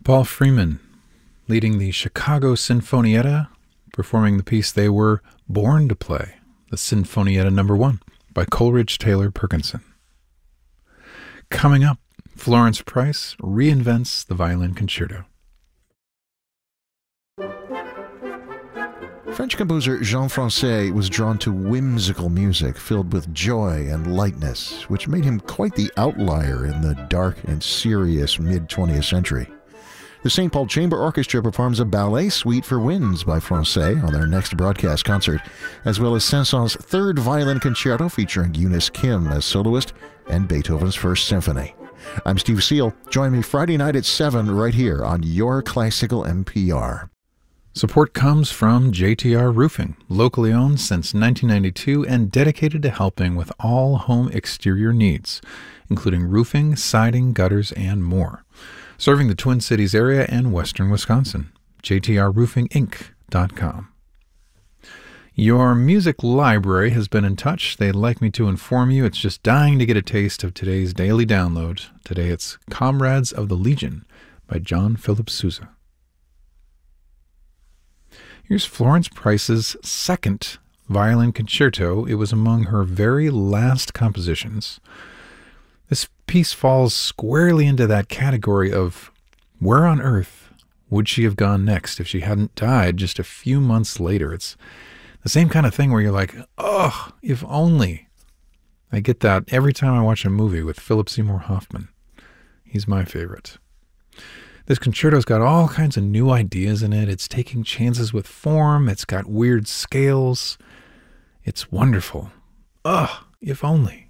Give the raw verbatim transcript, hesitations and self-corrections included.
Paul Freeman, leading the Chicago Sinfonietta, performing the piece they were born to play, the Sinfonietta Number One by Coleridge Taylor Perkinson. Coming up, Florence Price reinvents the violin concerto. French composer Jean Francais was drawn to whimsical music filled with joy and lightness, which made him quite the outlier in the dark and serious mid-twentieth century. The Saint Paul Chamber Orchestra performs a ballet suite for winds by Francais on their next broadcast concert, as well as Saint-Saëns' third violin concerto featuring Eunice Kim as soloist and Beethoven's First Symphony. I'm Steve Seal. Join me Friday night at seven right here on Your Classical N P R. Support comes from J T R Roofing, locally owned since nineteen ninety-two and dedicated to helping with all home exterior needs, including roofing, siding, gutters, and more. Serving the Twin Cities area and western Wisconsin. J T R roofing inc dot com. Your music library has been in touch. They'd like me to inform you it's just dying to get a taste of today's daily download. Today it's Comrades of the Legion by John Philip Sousa. Here's Florence Price's second violin concerto. It was among her very last compositions. This piece falls squarely into that category of where on earth would she have gone next if she hadn't died just a few months later. It's the same kind of thing where you're like, oh, if only. I get that every time I watch a movie with Philip Seymour Hoffman. He's my favorite. This concerto's got all kinds of new ideas in it. It's taking chances with form. It's got weird scales. It's wonderful. Ugh, if only.